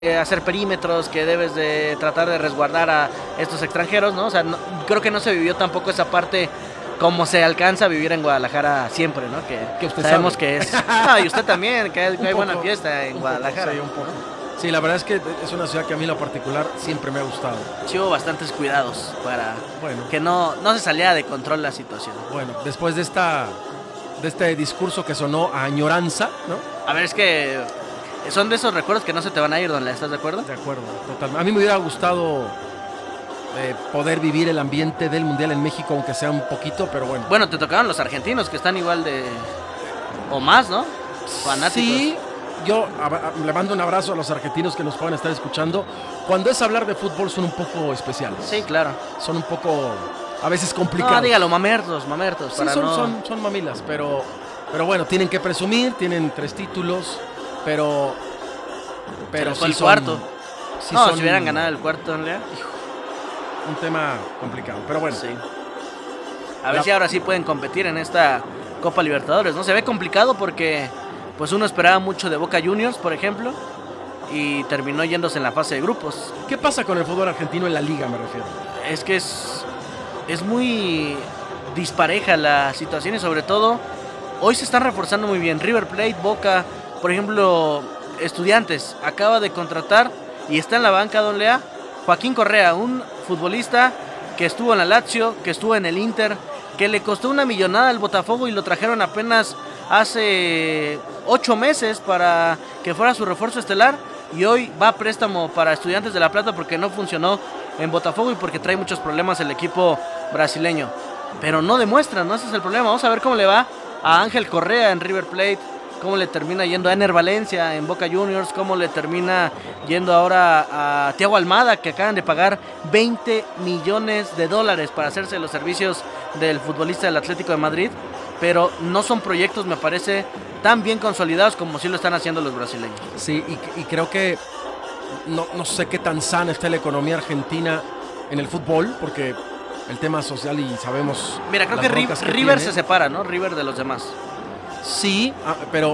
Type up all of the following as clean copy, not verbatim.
hacer perímetros, que debes de tratar de resguardar a estos extranjeros, ¿no? O sea, creo que no se vivió tampoco esa parte como se alcanza a vivir en Guadalajara siempre, ¿no? Que usted sabemos sabe. que es... No, y usted también, que hay buena Poco, fiesta en Guadalajara. Sí, un poco. Sí, la verdad es que es una ciudad que a mí en lo particular siempre me ha gustado. Sí hubo bastantes cuidados para Bueno. que no se saliera de control la situación. Bueno, después de este discurso que sonó a añoranza, ¿no? A ver, es que son de esos recuerdos que no se te van a ir, Don Lea, ¿estás de acuerdo? De acuerdo, totalmente. A mí me hubiera gustado poder vivir el ambiente del Mundial en México, aunque sea un poquito, pero bueno. Bueno, te tocaron los argentinos, que están igual de... o más, ¿no? Fanáticos. Sí, yo le mando un abrazo a los argentinos que nos puedan estar escuchando. Cuando es hablar de fútbol son un poco especiales. Sí, claro. Son un poco, a veces complicados. No, dígalo, mamertos. Sí, para son mamilas, pero bueno, tienen que presumir, tienen 3 títulos, pero fue sí el cuarto. Sí no, son si hubieran ganado el cuarto, Don Lea. un tema complicado, pero bueno. Sí. A ver si ahora sí pueden competir en esta Copa Libertadores, ¿no? Se ve complicado porque pues uno esperaba mucho de Boca Juniors, por ejemplo, y terminó yéndose en la fase de grupos. ¿Qué pasa con el fútbol argentino en la liga, me refiero? Es que es muy dispareja la situación y sobre todo hoy se están reforzando muy bien. River Plate, Boca, por ejemplo, Estudiantes acaba de contratar y está en la banca, Don Lea, Joaquín Correa, un futbolista que estuvo en la Lazio, que estuvo en el Inter, que le costó una millonada al Botafogo y lo trajeron apenas hace 8 meses para que fuera su refuerzo estelar, y hoy va a préstamo para Estudiantes de La Plata porque no funcionó en Botafogo y porque trae muchos problemas el equipo brasileño. Pero no demuestran, ¿no? Ese es el problema. Vamos a ver cómo le va a Ángel Correa en River Plate, cómo le termina yendo a Ener Valencia en Boca Juniors, cómo le termina yendo ahora a Thiago Almada, que acaban de pagar $20 millones para hacerse los servicios del futbolista del Atlético de Madrid, pero no son proyectos, me parece, tan bien consolidados como sí lo están haciendo los brasileños. Sí, y creo que no sé qué tan sana está la economía argentina en el fútbol, porque el tema social y sabemos... Mira, creo que River se separa, ¿no? River de los demás. Sí, pero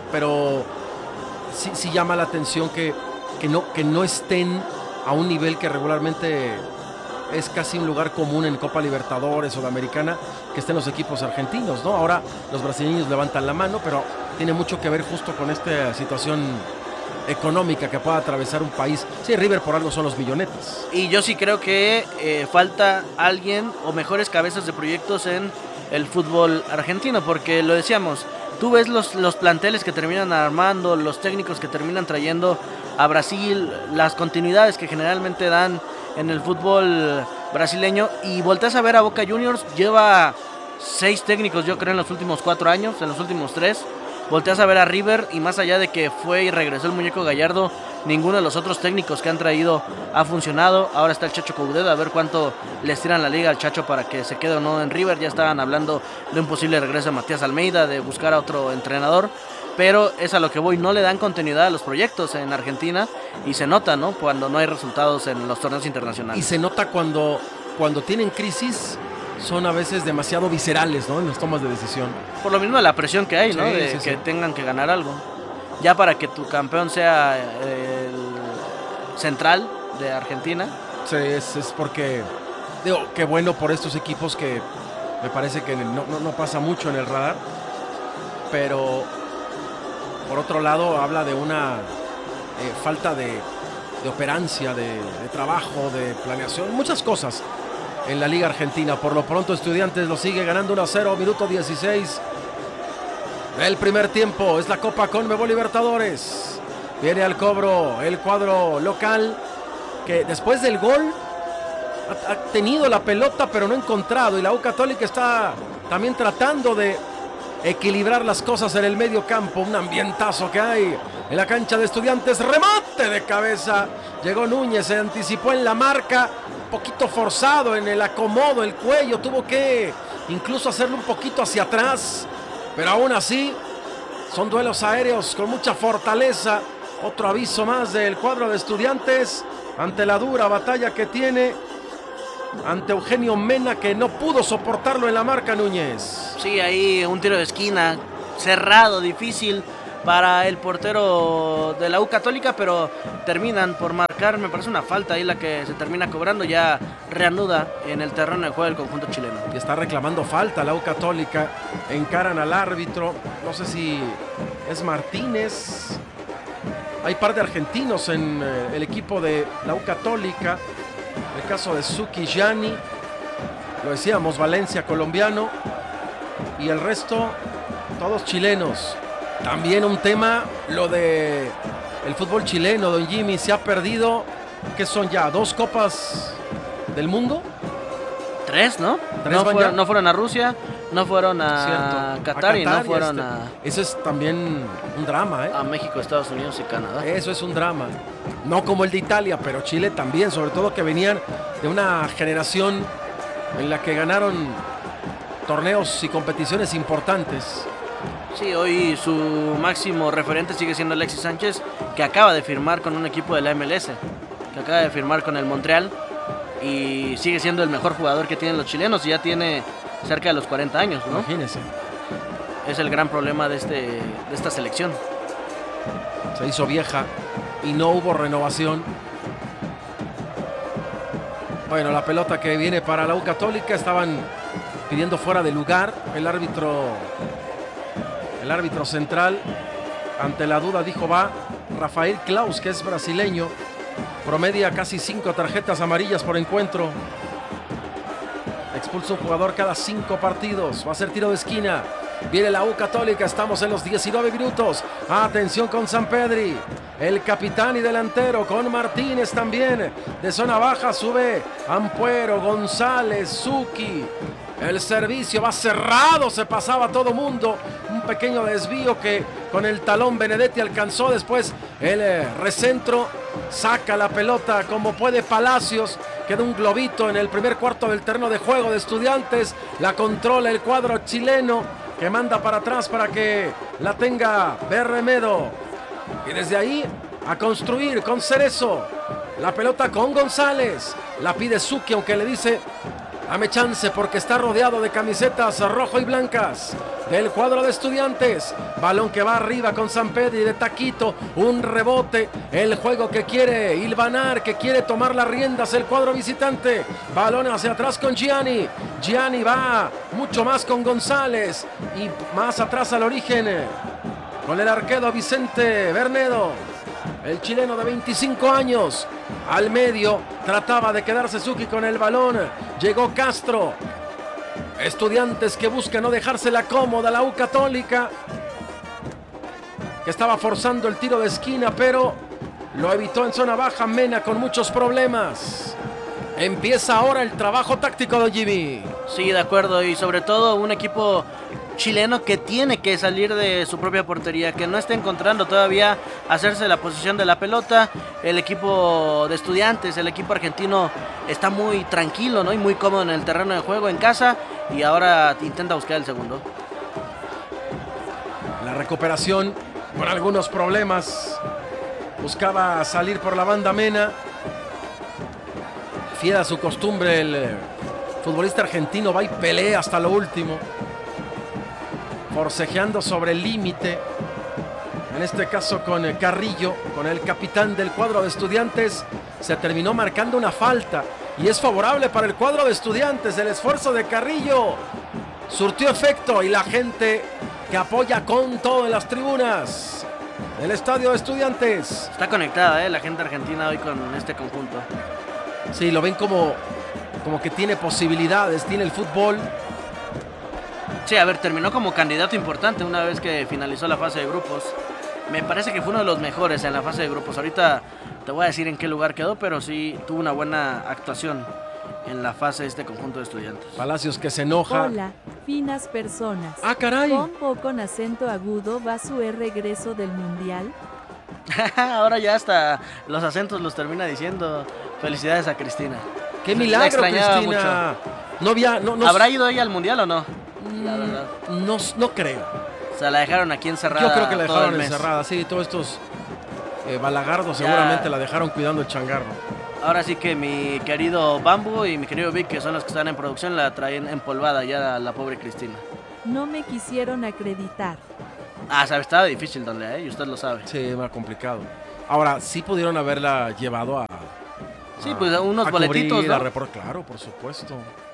sí llama la atención que no estén a un nivel que regularmente es casi un lugar común en Copa Libertadores, Sudamericana, que estén los equipos argentinos, ¿no? Ahora los brasileños levantan la mano, pero tiene mucho que ver justo con esta situación económica que pueda atravesar un país. Sí, River por algo son los millonetas. Y yo sí creo que falta alguien o mejores cabezas de proyectos en el fútbol argentino, porque lo decíamos, tú ves los planteles que terminan armando, los técnicos que terminan trayendo a Brasil, las continuidades que generalmente dan en el fútbol brasileño, y volteas a ver a Boca Juniors, lleva 6 técnicos yo creo en los últimos 4 años, en los últimos 3. Volteas a ver a River y más allá de que fue y regresó el muñeco Gallardo, ninguno de los otros técnicos que han traído ha funcionado. Ahora está el Chacho Coudet, a ver cuánto les tiran la liga al Chacho para que se quede o no en River. Ya estaban hablando de un posible regreso de Matías Almeida, de buscar a otro entrenador, pero es a lo que voy, no le dan continuidad a los proyectos en Argentina y se nota, ¿no? Cuando no hay resultados en los torneos internacionales. Y se nota cuando tienen crisis, son a veces demasiado viscerales, ¿no? En las tomas de decisión. Por lo mismo de la presión que hay, ¿no? Sí, Que tengan que ganar algo. Ya para que tu campeón sea el central de Argentina. Sí, es porque, digo, qué bueno por estos equipos que me parece que no pasa mucho en el radar, pero por otro lado habla de una falta de operancia, de trabajo, de planeación, muchas cosas en la Liga Argentina. Por lo pronto Estudiantes lo sigue ganando 1-0, minuto 16 del primer tiempo. Es la Copa Conmebol Libertadores. Viene al cobro el cuadro local, que después del gol ha tenido la pelota pero no ha encontrado, y la U Católica está también tratando de equilibrar las cosas en el medio campo. Un ambientazo que hay en la cancha de Estudiantes. Remate de cabeza, llegó Núñez, se anticipó en la marca, un poquito forzado en el acomodo, el cuello, tuvo que incluso hacerlo un poquito hacia atrás, pero aún así son duelos aéreos con mucha fortaleza. Otro aviso más del cuadro de Estudiantes ante la dura batalla que tiene ante Eugenio Mena, que no pudo soportarlo en la marca Núñez. Sí, ahí un tiro de esquina cerrado, difícil para el portero de la U Católica, pero terminan por marcar, me parece una falta ahí la que se termina cobrando, ya reanuda en el terreno de juego el conjunto chileno. Y está reclamando falta la U Católica, encaran al árbitro, no sé si es Martínez, hay par de argentinos en el equipo de la U Católica, el caso de Suki Gianni, lo decíamos, Valencia colombiano, y el resto todos chilenos. También un tema, lo de el fútbol chileno, don Jimmy, se ha perdido, ¿qué son ya? ¿2 copas del mundo? 3, ¿no? No fueron a Rusia, no fueron a Qatar y no fueron a... Eso es también un drama, ¿eh? A México, Estados Unidos y Canadá. Eso es un drama. No como el de Italia, pero Chile también, sobre todo que venían de una generación en la que ganaron torneos y competiciones importantes. Sí, hoy su máximo referente sigue siendo Alexis Sánchez, que acaba de firmar con un equipo de la MLS, que acaba de firmar con el Montreal y sigue siendo el mejor jugador que tienen los chilenos y ya tiene cerca de los 40 años, ¿no? Imagínense. Es el gran problema de esta selección. Se hizo vieja y no hubo renovación. Bueno, la pelota que viene para la U Católica, estaban pidiendo fuera de lugar. El árbitro central, ante la duda, dijo va. Rafael Claus, que es brasileño, promedia casi 5 tarjetas amarillas por encuentro. Expulsa un jugador cada 5 partidos. Va a ser tiro de esquina. Viene la U Católica, estamos en los 19 minutos. Atención con Sampedri, el capitán y delantero, con Martínez también. De zona baja sube Ampuero, González, Zucchi. El servicio va cerrado, se pasaba todo mundo. Un pequeño desvío que con el talón Benedetti alcanzó. Después el recentro, saca la pelota como puede Palacios. Queda un globito en el primer cuarto del terreno de juego de Estudiantes. La controla el cuadro chileno, que manda para atrás para que la tenga Bermedo. Y desde ahí a construir con Cerezo. La pelota con González. La pide Zucchi, aunque le dice: dame chance, porque está rodeado de camisetas rojo y blancas del cuadro de Estudiantes. Balón que va arriba con Sampedri de taquito. Un rebote. El juego que quiere hilvanar, que quiere tomar las riendas el cuadro visitante. Balón hacia atrás con Gianni. Gianni va mucho más con González. Y más atrás al origen con el arquero Vicente Bernedo. El chileno de 25 años. Al medio trataba de quedarse Zucchi con el balón. Llegó Castro. Estudiantes que busca no dejársela cómoda la U Católica, que estaba forzando el tiro de esquina, pero lo evitó en zona baja. Mena con muchos problemas. Empieza ahora el trabajo táctico de Jimmy. Sí, de acuerdo, y sobre todo un equipo chileno que tiene que salir de su propia portería, que no está encontrando todavía hacerse la posición de la pelota. El equipo de Estudiantes, el equipo argentino, está muy tranquilo, ¿no? Y muy cómodo en el terreno de juego en casa, y ahora intenta buscar el segundo. La recuperación con algunos problemas. Buscaba salir por la banda Mena. Fiel a su costumbre, el futbolista argentino va y pelea hasta lo último, forcejeando sobre el límite. En este caso con Carrillo, con el capitán del cuadro de Estudiantes. Se terminó marcando una falta y es favorable para el cuadro de Estudiantes. El esfuerzo de Carrillo surtió efecto y la gente que apoya con todo en las tribunas del estadio de Estudiantes. Está conectada, la gente argentina hoy con este conjunto. Sí, lo ven como que tiene posibilidades, tiene el fútbol. Sí, a ver, terminó como candidato importante una vez que finalizó la fase de grupos. Me parece que fue uno de los mejores en la fase de grupos. Ahorita te voy a decir en qué lugar quedó, pero sí tuvo una buena actuación en la fase de este conjunto de Estudiantes. Palacios que se enoja. Hola, finas personas. ¡Ah, caray! ¿Con o con acento agudo va su regreso del Mundial? Ahora ya hasta los acentos los termina diciendo. Felicidades a Cristina. ¡Qué milagro, Cristina! Mucho. ¿Habrá ido ella al Mundial o no? La verdad. No creo. O sea, la dejaron aquí encerrada. Yo creo que la dejaron encerrada, sí, todos estos balagardos seguramente la dejaron cuidando el changarro. Ahora sí que mi querido Bambu y mi querido Vic, que son los que están en producción, la traen empolvada ya la pobre Cristina. No me quisieron acreditar. Sabe, estaba difícil, don Lea, y usted lo sabe. Sí, era complicado. Ahora, sí pudieron haberla llevado Sí, pues unos a boletitos, cubrir, ¿no? Claro, por supuesto.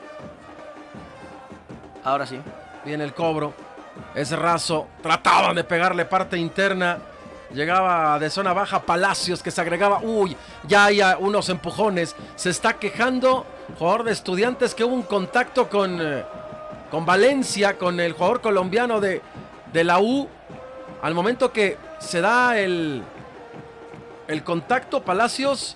Ahora sí. Viene el cobro. Es raso. Trataban de pegarle parte interna. Llegaba de zona baja Palacios, que se agregaba. Uy, ya hay unos empujones. Se está quejando jugador de Estudiantes que hubo un contacto con Valencia, con el jugador colombiano de la U. Al momento que se da el contacto, Palacios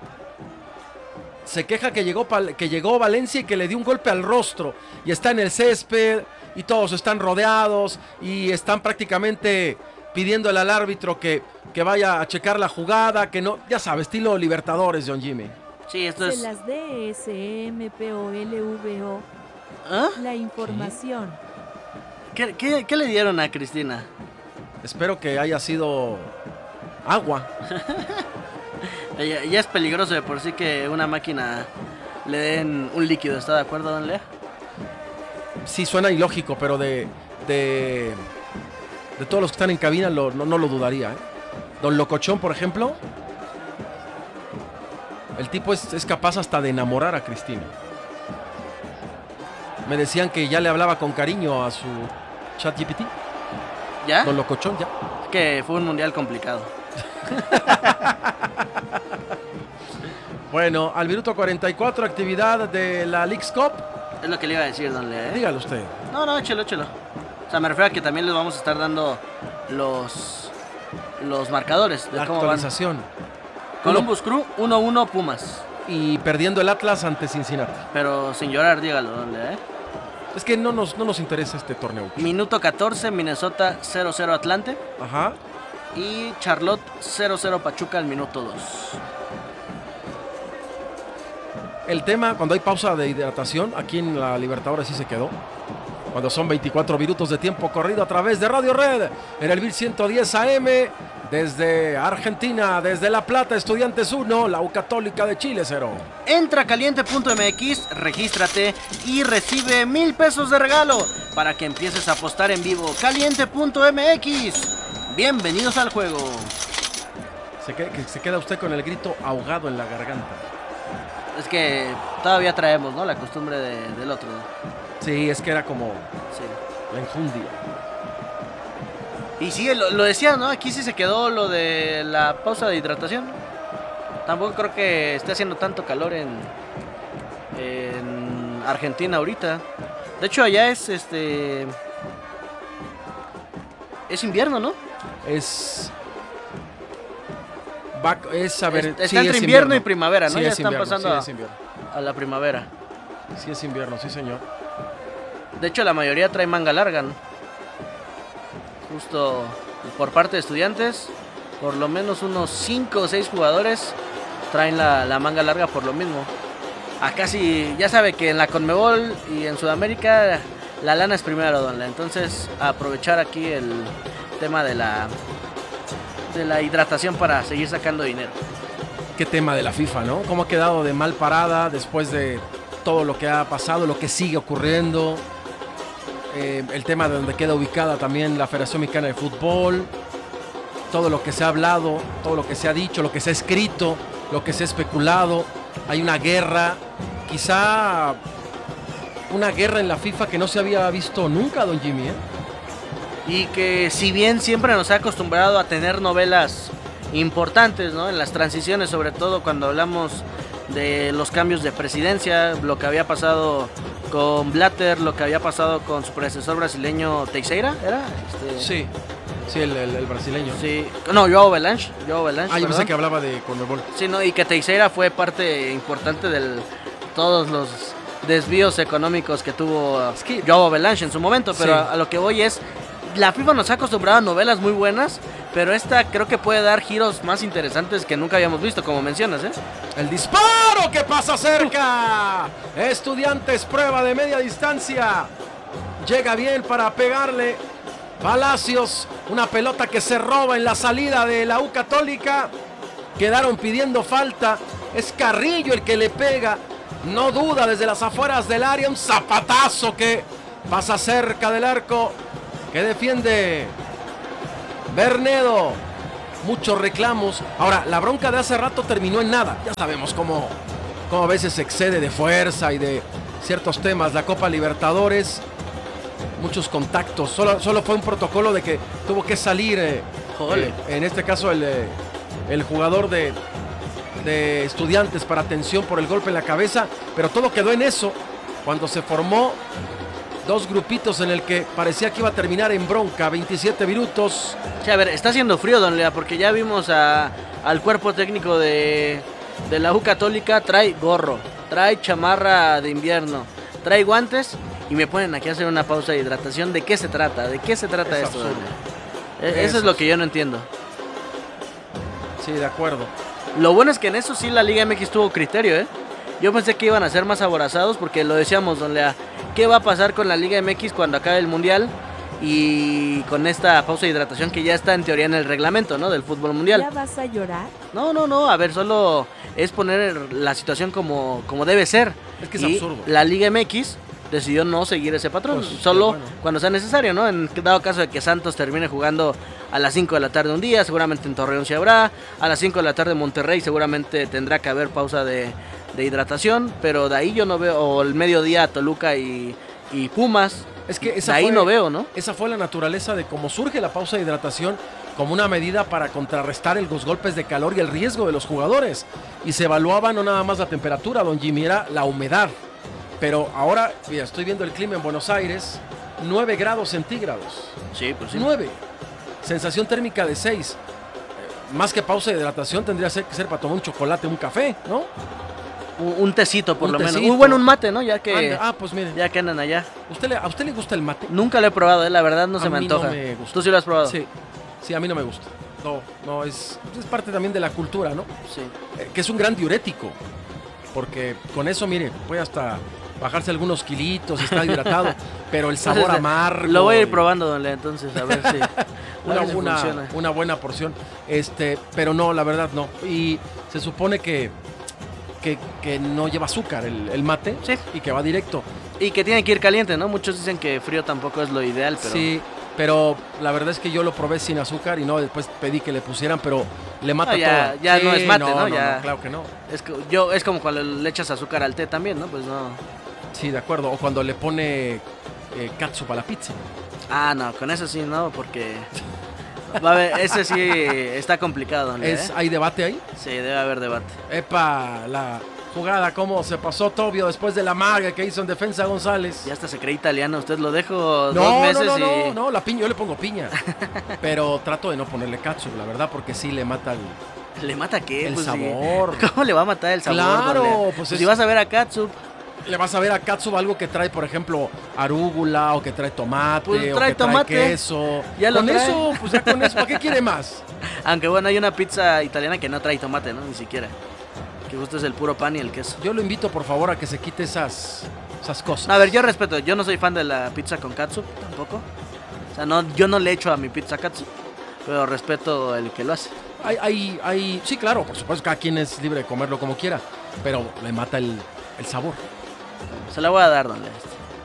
se queja que llegó Valencia y que le dio un golpe al rostro. Y está en el césped y todos están rodeados y están prácticamente pidiéndole al árbitro que vaya a checar la jugada, que no, ya sabe, estilo Libertadores, John Jimmy. Sí, esto es... Se las DSMPOLVO. ¿Ah? La información. ¿Qué le dieron a Cristina? Espero que haya sido agua. Ya es peligroso de por sí que una máquina le den un líquido, ¿está de acuerdo, don Lea? Sí, suena ilógico, pero de todos los que están en cabina no lo dudaría, ¿eh? Don Locochón, por ejemplo, el tipo es capaz hasta de enamorar a Cristina. Me decían que ya le hablaba con cariño a su ChatGPT. ¿Ya? Don Locochón, ya. Es que fue un mundial complicado. Bueno, al minuto 44, actividad de la Leagues Cup. Es lo que le iba a decir, don Lea, ¿eh? Dígalo usted. No, échelo. O sea, me refiero a que también les vamos a estar dando los marcadores de La cómo van. actualización. Columbus Crew 1-1 Pumas. Y perdiendo el Atlas ante Cincinnati. Pero sin llorar, dígalo, don Lea, ¿eh? Es que no nos interesa este torneo. Minuto 14, Minnesota 0-0 Atlante. Ajá. Y Charlotte 0-0 Pachuca al minuto 2. El tema, cuando hay pausa de hidratación, aquí en la Libertadores sí se quedó. Cuando son 24 minutos de tiempo corrido a través de Radio Red, en el 1110 AM, desde Argentina, desde La Plata, Estudiantes 1, la U Católica de Chile 0. Entra a caliente.mx, regístrate y recibe 1,000 pesos de regalo para que empieces a apostar en vivo. Caliente.mx. Bienvenidos al juego. Se queda usted con el grito ahogado en la garganta. Es que todavía traemos, ¿no? La costumbre del otro, ¿no? Sí, es que era como Sí. la enjundia. Y sí, lo decía, ¿no? Aquí sí se quedó lo de la pausa de hidratación. Tampoco creo que esté haciendo tanto calor en Argentina ahorita. De hecho, allá es invierno, ¿no? Está entre invierno y primavera, ¿no? Sí, Ya es están invierno, pasando sí, es invierno. a la primavera. Sí es invierno, sí señor. De hecho, la mayoría trae manga larga, ¿no? Justo por parte de Estudiantes, por lo menos unos 5 o 6 jugadores traen la manga larga por lo mismo. Acá sí, ya sabe que en la Conmebol y en Sudamérica la lana es primero, don Lea. Entonces, aprovechar aquí el tema de la hidratación para seguir sacando dinero. Qué tema de la FIFA, ¿no? Cómo ha quedado de mal parada después de todo lo que ha pasado, lo que sigue ocurriendo. El tema de donde queda ubicada también la Federación Mexicana de Fútbol. Todo lo que se ha hablado, todo lo que se ha dicho, lo que se ha escrito, lo que se ha especulado. Hay una guerra, quizá una guerra en la FIFA que no se había visto nunca, don Jimmy, ¿eh? Y que si bien siempre nos ha acostumbrado a tener novelas importantes, ¿no? En las transiciones, sobre todo cuando hablamos de los cambios de presidencia, lo que había pasado con Blatter, lo que había pasado con su predecesor brasileño Teixeira, ¿era? Sí, el brasileño. Sí, no, Joao Belange. Yo pensé que hablaba de Conmebol. Sí, no, y que Teixeira fue parte importante de todos los desvíos económicos que tuvo Joao Belange en su momento, pero Sí. a lo que voy es, la FIFA nos ha acostumbrado a novelas muy buenas, pero esta creo que puede dar giros más interesantes que nunca habíamos visto, como mencionas, ¿eh? El disparo que pasa cerca. Estudiantes, prueba de media distancia. Llega bien para pegarle. Palacios, una pelota que se roba en la salida de la U Católica. Quedaron pidiendo falta. Es Carrillo el que le pega. No duda desde las afueras del área. Un zapatazo que pasa cerca del arco. Que defiende Bernedo. Muchos reclamos. Ahora, la bronca de hace rato terminó en nada. Ya sabemos cómo a veces se excede de fuerza y de ciertos temas. La Copa Libertadores, muchos contactos. Solo fue un protocolo de que tuvo que salir, en este caso, el jugador de Estudiantes para atención por el golpe en la cabeza. Pero todo quedó en eso. Cuando se formó dos grupitos en el que parecía que iba a terminar en bronca, 27 minutos. Sí, a ver, está haciendo frío, don Lea, porque ya vimos al cuerpo técnico de la U Católica. Trae gorro, trae chamarra de invierno, trae guantes y me ponen aquí a hacer una pausa de hidratación. ¿De qué se trata? ¿De qué se trata esto, don Lea? Eso es lo que yo no entiendo. Sí, de acuerdo. Lo bueno es que en eso sí la Liga MX tuvo criterio, ¿eh? Yo pensé que iban a ser más aborazados porque lo decíamos, don Lea. ¿Qué va a pasar con la Liga MX cuando acabe el Mundial? Y con esta pausa de hidratación que ya está en teoría en el reglamento, ¿no? Del fútbol mundial. ¿Ya vas a llorar? No, a ver, solo es poner la situación como debe ser. Es que es absurdo. La Liga MX decidió no seguir ese patrón, Pues, solo bueno, cuando sea necesario, ¿no? En dado caso de que Santos termine jugando a las 5 de la tarde un día, seguramente en Torreón se habrá, a las 5 de la tarde en Monterrey seguramente tendrá que haber pausa de hidratación, pero de ahí yo no veo, o el mediodía Toluca y Pumas, es que de ahí no veo, ¿no? Esa fue la naturaleza de cómo surge la pausa de hidratación, como una medida para contrarrestar los golpes de calor y el riesgo de los jugadores. Y se evaluaba no nada más la temperatura, don Jimmy, era la humedad. Pero ahora, mira, estoy viendo el clima en Buenos Aires, 9 grados centígrados. Sí, pues sí. 9. Sensación térmica de 6. Más que pausa de hidratación tendría que ser para tomar un chocolate, un café, ¿no? Un tecito por Un lo menos. tecito. Muy bueno un mate, ¿no? Ya que Pues mire. ya que andan allá. ¿A usted le gusta el mate? Nunca lo he probado, la verdad no se me mí antoja. no me gusta. ¿Tú sí lo has probado? Sí, a mí no me gusta. No, es parte también de la cultura, ¿no? Sí. Que es un gran diurético. Porque con eso, mire, puede hasta bajarse algunos kilitos, está hidratado. Pero el sabor Entonces, amargo. Lo voy a ir probando, don Lea, entonces, a ver si. una buena porción. Pero no, la verdad no. Y se supone que no lleva azúcar el mate. Sí. Y que va directo. Y que tiene que ir caliente, ¿no? Muchos dicen que frío tampoco es lo ideal, pero. Sí, pero la verdad es que yo lo probé sin azúcar y no, después pedí que le pusieran, pero le mata todo. Ya no es mate, ¿no? No, claro que no. Es como cuando le echas azúcar al té también, ¿no? Pues no. Sí, de acuerdo. O cuando le pone catsup a la pizza. Ah, no, con eso sí, no, porque. Va a haber, ese sí está complicado, ¿no? ¿Hay debate ahí? Sí, debe haber debate. Epa, la jugada, cómo se pasó Tobio después de la maga que hizo en defensa González. Ya hasta se cree italiano, usted lo dejo 2 meses y. No, la piña, yo le pongo piña. Pero trato de no ponerle catsup, la verdad, porque sí le mata ¿Le mata qué? el Pues sabor. Sí. ¿Cómo le va a matar el sabor? Claro, pues si vas a ver a Katsup. Le vas a ver a catsup algo que trae, por ejemplo, arúgula, o que trae tomate, pues o trae que tomate, trae queso. Ya lo trae. Ya con eso, ¿para qué quiere más? Aunque bueno, hay una pizza italiana que no trae tomate, ¿no? Ni siquiera. Que justo es el puro pan y el queso. Yo lo invito, por favor, a que se quite esas cosas. A ver, yo respeto, yo no soy fan de la pizza con katsup, tampoco. O sea, yo no le echo a mi pizza katsup, pero respeto el que lo hace. Sí, claro, por supuesto, cada quien es libre de comerlo como quiera, pero le mata el sabor. Se la voy a dar, don Lea.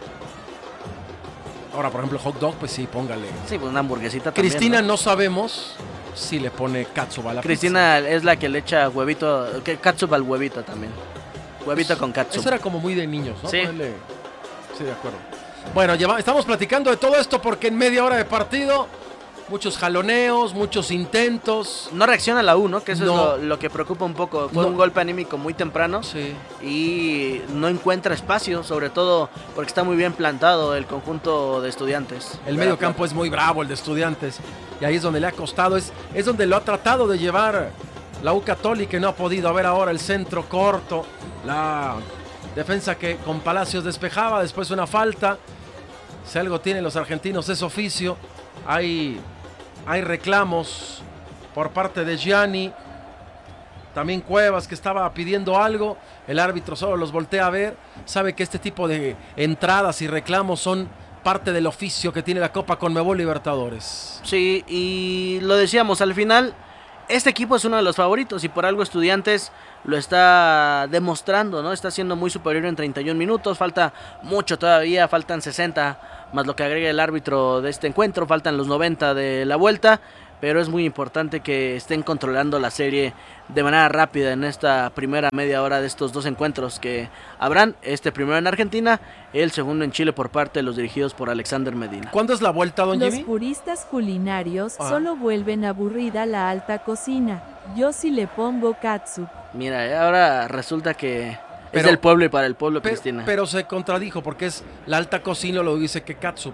Ahora, por ejemplo, hot dog, pues sí, póngale. Sí, pues una hamburguesita también. Cristina, no sabemos si le pone catsup a la Cristina es la que le echa huevito, catsup al huevito también. Huevito con catsup. Eso era como muy de niños, ¿no? Sí. Sí, de acuerdo. Bueno, estamos platicando de todo esto porque en media hora de partido, muchos jaloneos, muchos intentos. No reacciona la U, ¿no? Que eso No. es lo que preocupa un poco. Fue un golpe anímico muy temprano. Sí. Y no encuentra espacio, sobre todo porque está muy bien plantado el conjunto de Estudiantes. El medio campo es muy bravo, el de Estudiantes. Y ahí es donde le ha costado, es donde lo ha tratado de llevar la U Católica y no ha podido. A ver ahora el centro corto, la defensa que con Palacios despejaba, después una falta. Si algo tienen los argentinos es oficio. Hay reclamos por parte de Gianni. También Cuevas, que estaba pidiendo algo. El árbitro solo los voltea a ver. Sabe que este tipo de entradas y reclamos son parte del oficio que tiene la Copa Conmebol Libertadores. Sí, y lo decíamos al final, este equipo es uno de los favoritos y por algo Estudiantes lo está demostrando, ¿no? Está siendo muy superior en 31 minutos, falta mucho todavía, faltan 60 más lo que agrega el árbitro de este encuentro, faltan los 90 de la vuelta, pero es muy importante que estén controlando la serie de manera rápida en esta primera media hora de estos dos encuentros que habrán, este primero en Argentina, el segundo en Chile por parte de los dirigidos por Alexander Medina. ¿Cuándo es la vuelta, don Los Jimmy? puristas culinarios solo vuelven aburrida la alta cocina. Yo sí le pongo catsup. Mira, ahora resulta que es Pero- del pueblo y para el pueblo, Cristina. Pero se contradijo porque es la alta cocina, lo dice que catsup.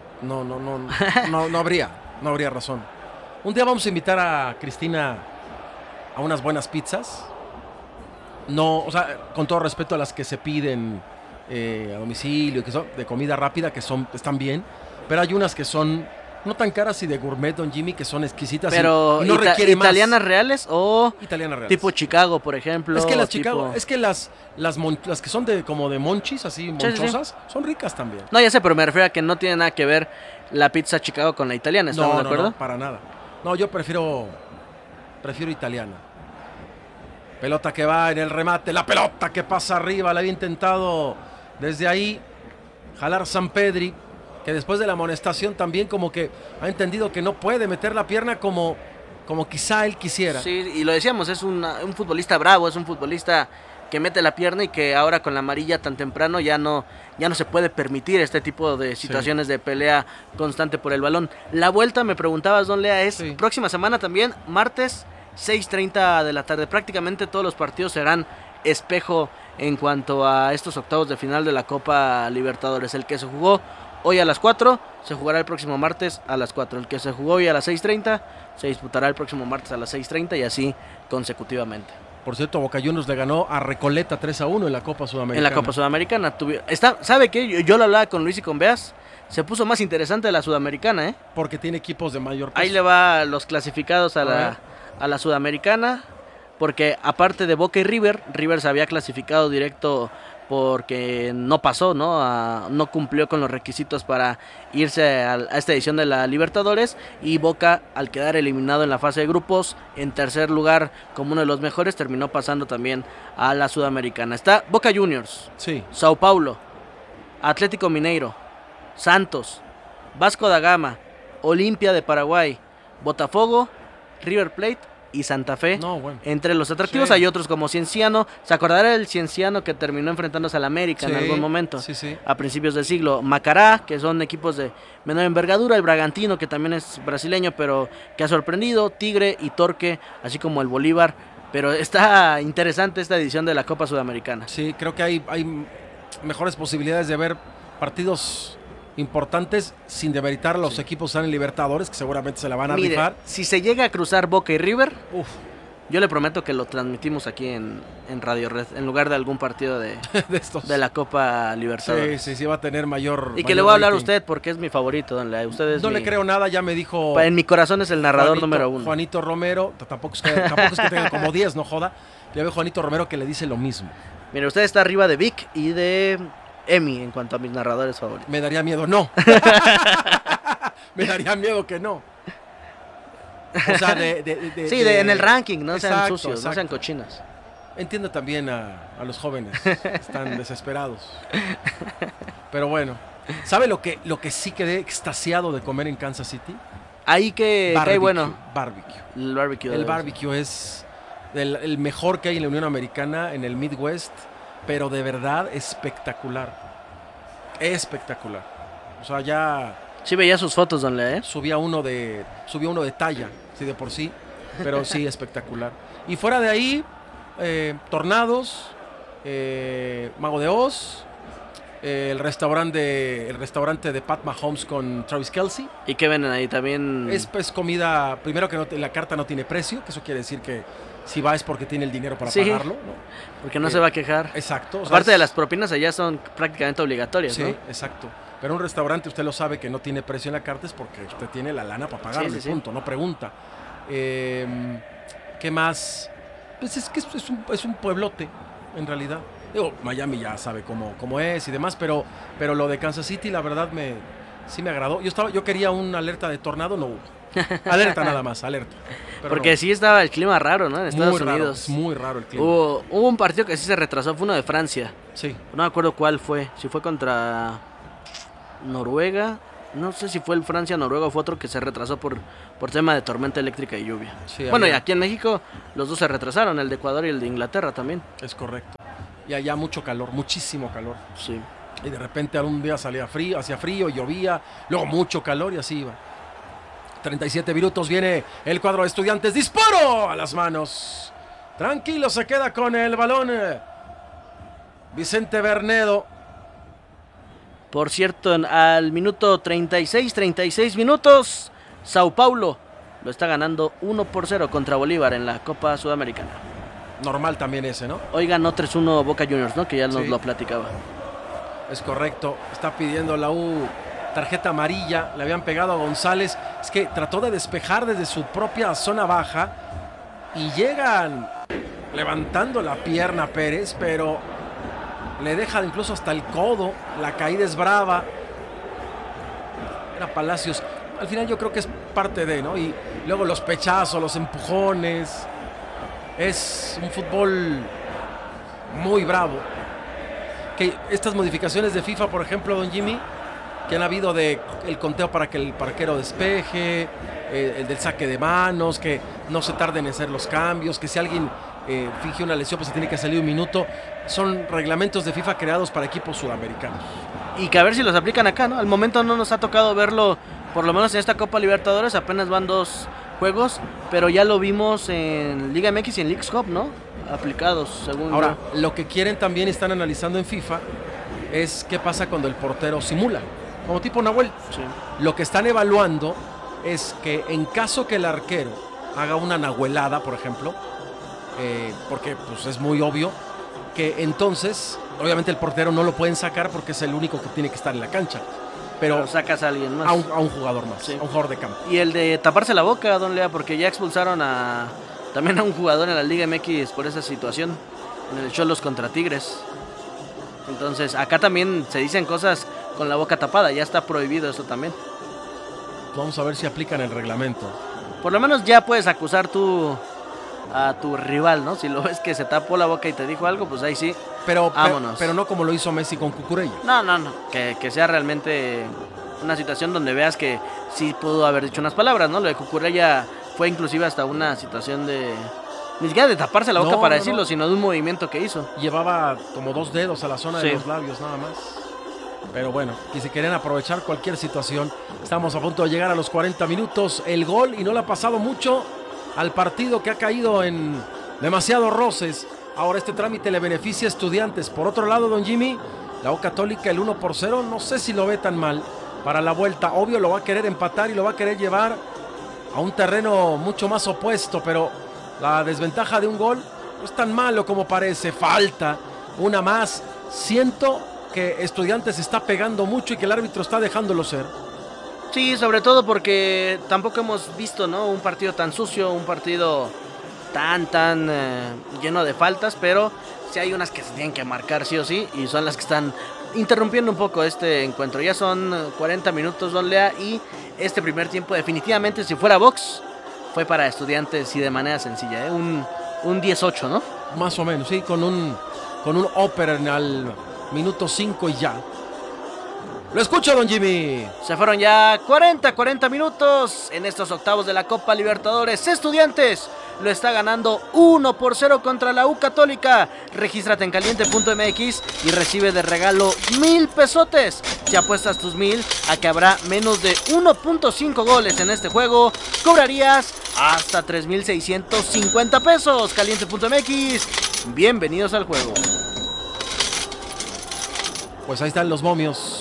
No habría razón. Un día vamos a invitar a Cristina a unas buenas pizzas. No, o sea, con todo respeto a las que se piden a domicilio, que son de comida rápida, que están bien, pero hay unas que son no tan caras y de gourmet, don Jimmy, que son exquisitas Pero y no requiere más. ¿italianas reales o Italianas reales. tipo Chicago, por ejemplo? Es que las tipo- Chicago, es que las que son como de monchis, así sí. monchosas, son ricas también. No, ya sé, pero me refiero a que no tiene nada que ver la pizza Chicago con la italiana, ¿estamos de acuerdo? No, para nada. No, yo prefiero italiana. Pelota que va en el remate, la pelota que pasa arriba, la había intentado desde ahí jalar Sampedri, que después de la amonestación también como que ha entendido que no puede meter la pierna como quizá él quisiera. Sí, y lo decíamos, es un futbolista bravo, es un futbolista que mete la pierna y que ahora con la amarilla tan temprano ya no se puede permitir este tipo de situaciones de pelea constante por el balón. La vuelta, me preguntabas, don Lea, es próxima semana también, martes 6:30 de la tarde. Prácticamente todos los partidos serán espejo en cuanto a estos octavos de final de la Copa Libertadores. El que se jugó hoy a las 4 se jugará el próximo martes a las 4. El que se jugó hoy a las 6:30 se disputará el próximo martes a las 6:30 y así consecutivamente. Por cierto, Boca Juniors le ganó a Recoleta 3-1 en la Copa Sudamericana. En la Copa Sudamericana. ¿Sabe qué? Yo lo hablaba con Luis y con Beas. Se puso más interesante la Sudamericana, ¿eh? Porque tiene equipos de mayor peso. Ahí le va los clasificados a la Sudamericana. Porque aparte de Boca y River se había clasificado directo porque no pasó, ¿no? No cumplió con los requisitos para irse a esta edición de la Libertadores, y Boca, al quedar eliminado en la fase de grupos, en tercer lugar como uno de los mejores, terminó pasando también a la Sudamericana. Está Boca Juniors, Sí. Sao Paulo, Atlético Mineiro, Santos, Vasco da Gama, Olimpia de Paraguay, Botafogo, River Plate y Santa Fe. No, bueno. Entre los atractivos Sí. hay otros como Cienciano. ¿Se acordará del Cienciano que terminó enfrentándose al América en Sí, algún momento? sí. A principios del siglo. Macará, que son equipos de menor envergadura. El Bragantino, que también es brasileño, pero que ha sorprendido. Tigre y Torque, así como el Bolívar. Pero está interesante esta edición de la Copa Sudamericana. Sí, creo que hay mejores posibilidades de ver partidos importantes sin demeritar a los equipos que están en Libertadores, que seguramente se la van a Mire, rifar. si se llega a cruzar Boca y River, Uf, yo le prometo que lo transmitimos aquí en Radio Red, en lugar de algún partido de estos. la Copa Libertadores. Sí, va a tener mayor. Y que mayor le voy a hablar a rating. usted porque es mi favorito, don Lea. Usted es No le mi- creo nada, ya me dijo. En mi corazón es el narrador número uno. Juanito Romero, tampoco es que tenga como 10, no joda. Ya ve Juanito Romero que le dice lo mismo. Mire, usted está arriba de Vic y de Emi en cuanto a mis narradores favoritos. Me daría miedo, no. Me daría miedo que no. O sea, En el ranking, no sean Exacto, sucios, no sean exacto. cochinos. Entiendo también a los jóvenes, están desesperados. Pero bueno, ¿sabe lo que sí quedé extasiado de comer en Kansas City? Ahí que cae bueno. Barbecue. El barbecue. El barbecue es el mejor que hay en la Unión Americana, en el Midwest, pero de verdad espectacular. Espectacular. O sea, ya Sí veía sus fotos, don Lea, ¿eh? subía uno de talla, sí, de por sí, pero sí espectacular. Y fuera de ahí, Tornados, Mago de Oz, el restaurante de Pat Mahomes con Travis Kelce. ¿Y qué venden ahí también? Es pues comida, primero que la carta no tiene precio, que eso quiere decir que si va es porque tiene el dinero para Sí. pagarlo, ¿no? Porque no se va a quejar. Exacto. o sea, Aparte de es- las propinas allá son prácticamente obligatorias, Sí, ¿no? exacto. Pero un restaurante, usted lo sabe, que no tiene precio en la carta es porque usted tiene la lana para pagarle, Sí. punto, no pregunta. ¿Qué más? Pues es que es un pueblote, en realidad. Digo, Miami ya sabe cómo es y demás, pero lo de Kansas City, la verdad, sí me agradó. Yo quería una alerta de tornado, no hubo. Alerta nada más, alerta. Pero Porque no. sí estaba el clima raro, ¿no? En Estados Muy raro, Unidos. es muy raro el clima. Hubo un partido que sí se retrasó, fue uno de Francia. Sí. No me acuerdo cuál fue. Si fue contra Noruega No sé si fue el Francia-Noruega o fue otro que se retrasó por tema de tormenta eléctrica y lluvia. Sí, bueno, y había- aquí en México los dos se retrasaron, el de Ecuador y el de Inglaterra también. Es correcto. Y allá mucho calor, muchísimo calor. Sí. Y de repente algún día salía frío, hacía frío, llovía, luego mucho calor y así iba. 37 minutos, viene el cuadro de Estudiantes, disparo a las manos. Tranquilo, se queda con el balón Vicente Bernedo. Por cierto, al minuto 36 minutos, Sao Paulo lo está ganando 1-0 contra Bolívar en la Copa Sudamericana. Normal también ese, ¿no? Hoy ganó 3-1 Boca Juniors, ¿no? Que ya nos Sí. lo platicaba. Es correcto, está pidiendo la U tarjeta amarilla, le habían pegado a González, es que trató de despejar desde su propia zona baja y llegan levantando la pierna Pérez, pero le deja incluso hasta el codo, la caída es brava. Era Palacios, al final yo creo que es parte de, ¿no? Y luego los pechazos, los empujones, es un fútbol muy bravo. Que estas modificaciones de FIFA, por ejemplo, don Jimmy, que han habido de el conteo para que el parquero despeje, el del saque de manos, que no se tarden en hacer los cambios, que si alguien finge una lesión pues se tiene que salir un minuto, son reglamentos de FIFA creados para equipos sudamericanos. Y que a ver si los aplican acá, ¿no? Al momento no nos ha tocado verlo, por lo menos en esta Copa Libertadores, apenas van 2 juegos, pero ya lo vimos en Liga MX y en Leagues Cup, ¿no? Aplicados, según Ahora, yo. lo que quieren también están analizando en FIFA es qué pasa cuando el portero simula, como tipo Nahuel. Sí. Lo que están evaluando es que en caso que el arquero haga una nahuelada, por ejemplo, porque pues, es muy obvio, que entonces, obviamente el portero no lo pueden sacar porque es el único que tiene que estar en la cancha. Pero sacas a alguien más. a un jugador más, Sí. a un jugador de campo. Y el de taparse la boca, don Lea, porque ya expulsaron también a un jugador en la Liga MX por esa situación, en el Cholos contra Tigres. Entonces, acá también se dicen cosas con la boca tapada, ya está prohibido eso también. Vamos a ver si aplican el reglamento. Por lo menos ya puedes acusar a tu rival, ¿no? Si lo ves que se tapó la boca y te dijo algo, pues ahí sí. Pero Vámonos. no como lo hizo Messi con Cucurella. No. Que sea realmente una situación donde veas que sí pudo haber dicho unas palabras, ¿no? Lo de Cucurella fue inclusive hasta una situación de... Ni siquiera de taparse la boca No, para no, decirlo, no. sino de un movimiento que hizo. Llevaba como 2 dedos a la zona Sí. de los labios nada más. Pero bueno, que si quieren aprovechar cualquier situación, estamos a punto de llegar a los 40 minutos. El gol, y no le ha pasado mucho al partido que ha caído en demasiados roces. Ahora este trámite le beneficia a Estudiantes. Por otro lado, don Jimmy, la U Católica el 1-0, no sé si lo ve tan mal para la vuelta. Obvio lo va a querer empatar y lo va a querer llevar a un terreno mucho más opuesto, pero la desventaja de un gol no es tan malo como parece. Falta una más. Siento que Estudiantes está pegando mucho y que el árbitro está dejándolo ser. Sí, sobre todo porque tampoco hemos visto, ¿no? Un partido tan sucio, un partido tan lleno de faltas, pero sí hay unas que se tienen que marcar sí o sí, y son las que están interrumpiendo un poco este encuentro. Ya son 40 minutos, don Lea, y este primer tiempo definitivamente, si fuera box, fue para Estudiantes y de manera sencilla, ¿eh? Un 18, ¿no? Más o menos, sí, con un upper en al minuto 5 y ya. Lo escucho, don Jimmy. Se fueron ya 40 minutos en estos octavos de la Copa Libertadores. Estudiantes lo está ganando 1-0 contra la U Católica. Regístrate en caliente.mx y recibe de regalo 1,000 pesotes. Si apuestas tus 1,000 a que habrá menos de 1.5 goles en este juego, cobrarías hasta 3,650 pesos. Caliente.mx. Bienvenidos al juego. Pues ahí están los momios.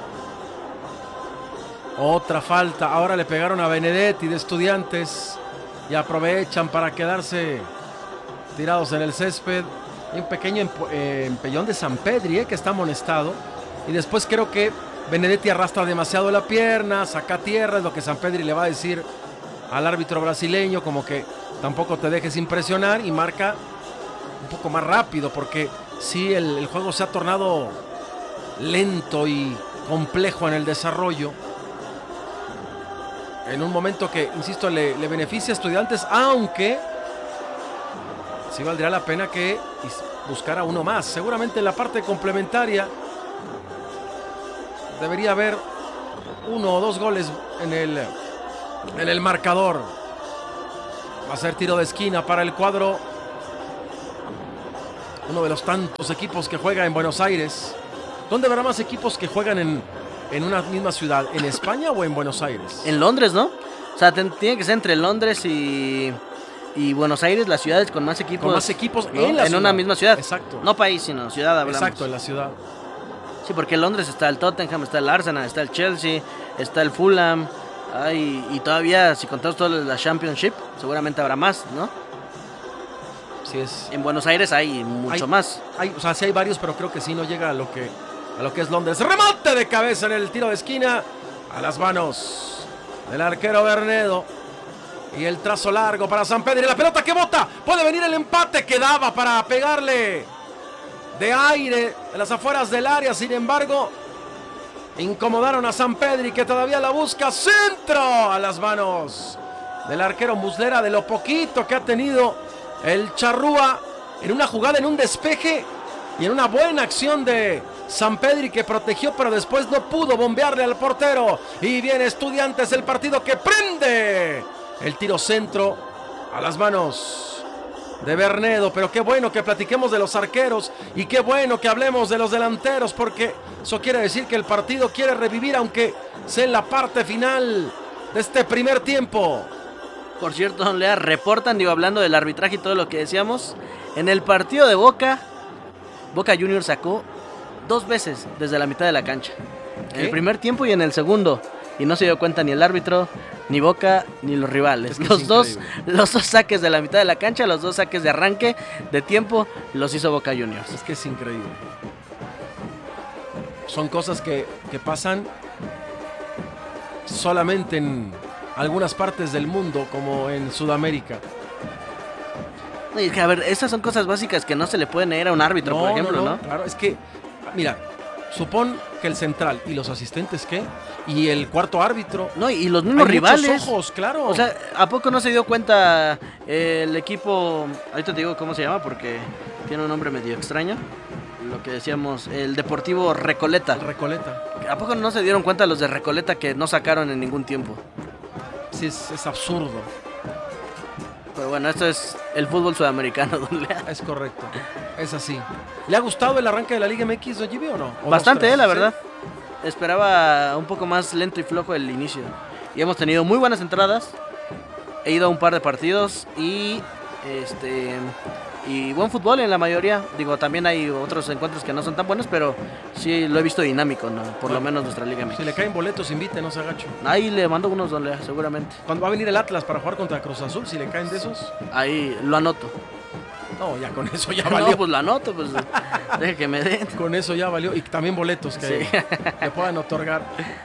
Otra falta. Ahora le pegaron a Benedetti de Estudiantes. Y aprovechan para quedarse tirados en el césped. Hay un pequeño empellón de Sampedri, que está amonestado. Y después creo que Benedetti arrastra demasiado la pierna, saca tierra, es lo que Sampedri le va a decir al árbitro brasileño, como que tampoco te dejes impresionar, y marca un poco más rápido, porque sí, el juego se ha tornado lento y complejo en el desarrollo. En un momento que, insisto, le beneficia a Estudiantes, aunque sí valdría la pena que buscara uno más. Seguramente en la parte complementaria debería haber 1 o 2 goles en el marcador. Va a ser tiro de esquina para el cuadro. Uno de los tantos equipos que juega en Buenos Aires. ¿Dónde habrá más equipos que juegan en una misma ciudad? ¿En España o en Buenos Aires? En Londres, ¿no? O sea, tiene que ser entre Londres y Buenos Aires, las ciudades con más equipos. Con más equipos, ¿no? en una misma ciudad. Exacto. No país, sino ciudad, hablamos. Exacto, en la ciudad. Sí, porque en Londres está el Tottenham, está el Arsenal, está el Chelsea, está el Fulham. Y todavía, si contamos toda la Championship, seguramente habrá más, ¿no? Sí es. En Buenos Aires hay mucho más. O sea, sí hay varios, pero creo que sí no llega a lo que es Londres. Remate de cabeza en el tiro de esquina. A las manos del arquero Bernedo. Y el trazo largo para Sampedri. La pelota que bota. Puede venir el empate. Quedaba para pegarle de aire en las afueras del área. Sin embargo, incomodaron a Sampedri, que todavía la busca. Centro a las manos del arquero Muslera. De lo poquito que ha tenido el Charrúa en una jugada, en un despeje y en una buena acción de Sampedri, que protegió, pero después no pudo bombearle al portero. Y viene Estudiantes, el partido que prende. El tiro centro a las manos de Bernedo. Pero qué bueno que platiquemos de los arqueros y qué bueno que hablemos de los delanteros, porque eso quiere decir que el partido quiere revivir, aunque sea en la parte final de este primer tiempo. Por cierto, don Lea, reportan, hablando del arbitraje y todo lo que decíamos, en el partido de Boca Juniors sacó 2 veces desde la mitad de la cancha. ¿Qué? En el primer tiempo y en el segundo. Y no se dio cuenta ni el árbitro, ni Boca, ni los rivales. Es que los dos saques de la mitad de la cancha, los 2 saques de arranque, de tiempo, los hizo Boca Juniors. Es que es increíble. Son cosas que pasan solamente en algunas partes del mundo, como en Sudamérica. Y a ver, esas son cosas básicas que no se le pueden negar a un árbitro, por ejemplo, ¿no? Claro, es que, mira, supón que el central y los asistentes, ¿qué? Y el cuarto árbitro. No, y los mismos rivales. Muchos ojos, claro. O sea, ¿a poco no se dio cuenta el equipo? Ahorita te digo cómo se llama porque tiene un nombre medio extraño. Lo que decíamos, el Deportivo Recoleta. Recoleta. ¿A poco no se dieron cuenta los de Recoleta que no sacaron en ningún tiempo? Sí, es absurdo. Pero bueno, esto es el fútbol sudamericano, don Lea. Es correcto, es así. ¿Le ha gustado el arranque de la Liga MX, don Jimmy, o no? ¿O bastante, la ¿sí? verdad. Esperaba un poco más lento y flojo el inicio. Y hemos tenido muy buenas entradas. He ido a un par de partidos y buen fútbol en la mayoría. Digo, también hay otros encuentros que no son tan buenos, pero sí lo he visto dinámico, ¿no? Por lo menos nuestra Liga MX. Si le caen boletos, invite, no se agacho. Ahí le mando unos, don Lea, seguramente. Cuando va a venir el Atlas para jugar contra Cruz Azul, si le caen de esos. Ahí lo anoto. No, ya con eso ya valió. No, pues lo anoto, pues deje que me den. Con eso ya valió. Y también boletos que le puedan otorgar.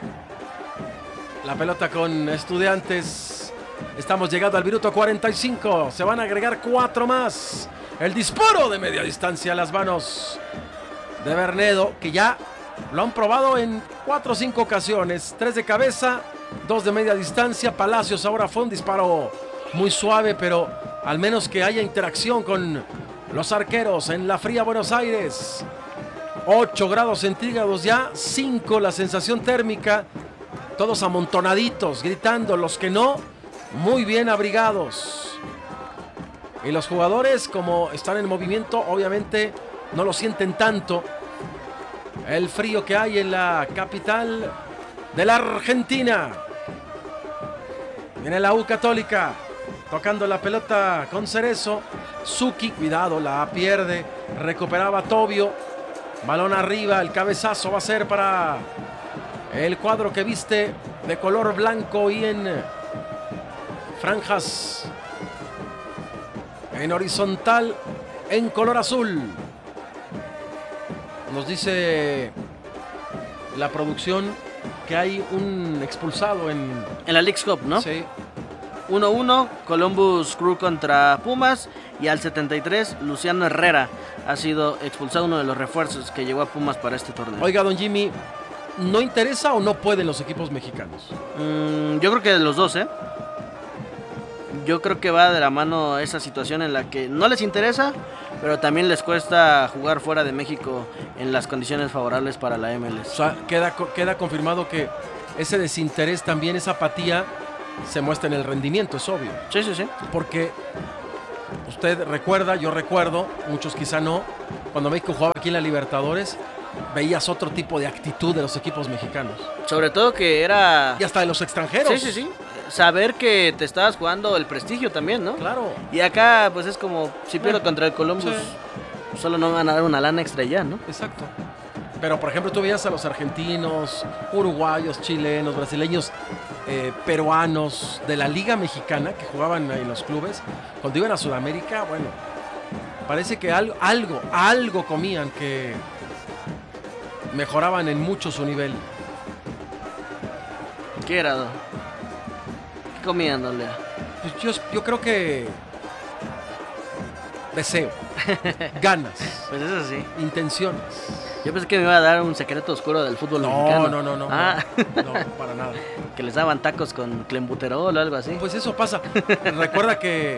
La pelota con Estudiantes. Estamos llegando al minuto 45. Se van a agregar 4 más. El disparo de media distancia a las manos de Bernedo, que ya lo han probado en 4 o 5 ocasiones. 3 de cabeza, 2 de media distancia. Palacios ahora fue un disparo muy suave, pero al menos que haya interacción con los arqueros en la fría Buenos Aires. 8 grados centígrados ya, 5 la sensación térmica. Todos amontonaditos, gritando. Los que no, muy bien abrigados. Y los jugadores, como están en movimiento, obviamente no lo sienten tanto. El frío que hay en la capital de la Argentina. Viene la U Católica, tocando la pelota con Cerezo. Zucchi, cuidado, la pierde. Recuperaba Tobio. Balón arriba, el cabezazo va a ser para el cuadro que viste de color blanco y en franjas en horizontal en color azul. Nos dice la producción que hay un expulsado en la Leagues Cup, ¿no? Sí. 1-1, Columbus Crew contra Pumas. Y al 73, Luciano Herrera ha sido expulsado, uno de los refuerzos que llegó a Pumas para este torneo. Oiga, don Jimmy, ¿no interesa o no pueden los equipos mexicanos? Yo creo que de los dos, ¿eh? Yo creo que va de la mano esa situación en la que no les interesa, pero también les cuesta jugar fuera de México en las condiciones favorables para la MLS. O sea, queda confirmado que ese desinterés también, esa apatía, se muestra en el rendimiento, es obvio. Sí, sí, sí. Porque usted recuerda, yo recuerdo, muchos quizá no, cuando México jugaba aquí en la Libertadores, veías otro tipo de actitud de los equipos mexicanos. Sobre todo que era... Y hasta de los extranjeros. Sí, sí, sí. Saber que te estabas jugando el prestigio también, ¿no? Claro. Y acá, pues es como, si pierdo contra el Columbus, Sí. solo no van a dar una lana extra ya, ¿no? Exacto. Pero, por ejemplo, tú veías a los argentinos, uruguayos, chilenos, brasileños, peruanos de la Liga Mexicana que jugaban en los clubes. Cuando iban a Sudamérica, bueno, parece que algo comían que mejoraban en mucho su nivel. ¿Qué era? ¿Qué comían, don Lea? Pues yo creo que deseo, ganas, Pues eso sí. intenciones. Yo pensé que me iba a dar un secreto oscuro del fútbol mexicano. No, Ah, no, para nada. que les daban tacos con clenbuterol o algo así. Pues eso pasa. Recuerda que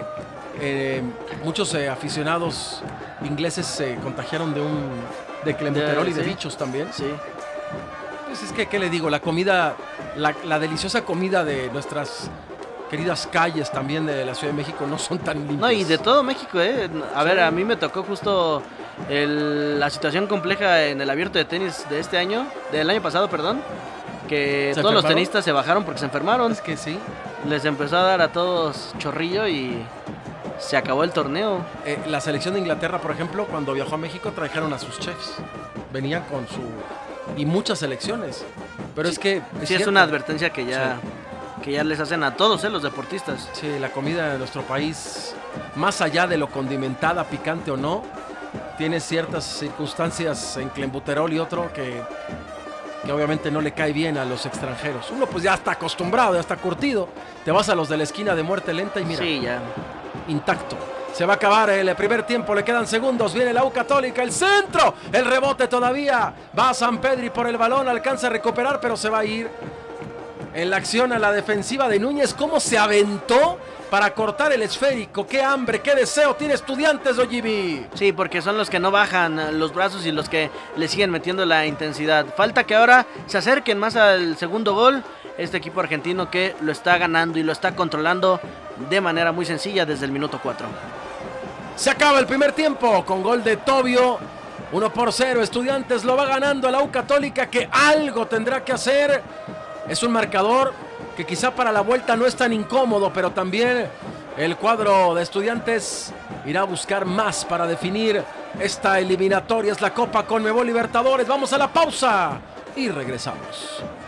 muchos aficionados ingleses se contagiaron de clenbuterol y de Sí. bichos también. Sí. Pues es que, ¿qué le digo? La comida, la deliciosa comida de nuestras queridas calles también de la Ciudad de México no son tan limpias. No, y de todo México, ¿eh? A Sí. ver, a mí me tocó justo la situación compleja en el abierto de tenis de este año, del año pasado, perdón, que ¿Se todos los enfermaron? tenistas se bajaron porque se enfermaron. Es que sí. Les empezó a dar a todos chorrillo y se acabó el torneo. La selección de Inglaterra, por ejemplo, cuando viajó a México trajeron a sus chefs. Venían con su... Y muchas selecciones. Pero es que... Sí, es cierto. una advertencia que ya les hacen a todos, los deportistas. Sí, la comida de nuestro país, más allá de lo condimentada, picante o no, tiene ciertas circunstancias en clenbuterol y otro que obviamente no le cae bien a los extranjeros. Uno pues ya está acostumbrado, ya está curtido. Te vas a los de la esquina de muerte lenta y mira, Sí, ya. intacto. Se va a acabar el primer tiempo, le quedan segundos, viene la U Católica, el centro, el rebote todavía, va a San Pedri por el balón, alcanza a recuperar, pero se va a ir. En la acción a la defensiva de Núñez, cómo se aventó para cortar el esférico. Qué hambre, qué deseo tiene Estudiantes, Ojibi. Sí, porque son los que no bajan los brazos y los que le siguen metiendo la intensidad. Falta que ahora se acerquen más al segundo gol. Este equipo argentino que lo está ganando y lo está controlando de manera muy sencilla desde el minuto 4. Se acaba el primer tiempo con gol de Tobio. 1-0. Estudiantes lo va ganando a la U Católica, que algo tendrá que hacer. Es un marcador que quizá para la vuelta no es tan incómodo, pero también el cuadro de Estudiantes irá a buscar más para definir esta eliminatoria. Es la Copa Conmebol Libertadores. Vamos a la pausa y regresamos.